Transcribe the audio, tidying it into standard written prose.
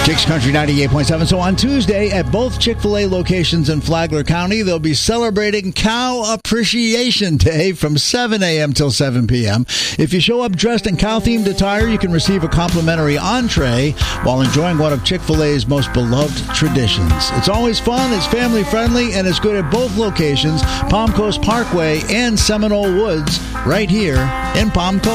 Chicks Country 98.7. So on Tuesday, at both Chick-fil-A locations in Flagler County, they'll be celebrating Cow Appreciation Day from 7 a.m. till 7 p.m. If you show up dressed in cow-themed attire, you can receive a complimentary entree while enjoying one of Chick-fil-A's most beloved traditions. It's always fun, it's family-friendly, and it's good at both locations, Palm Coast Parkway and Seminole Woods, right here in Palm Coast.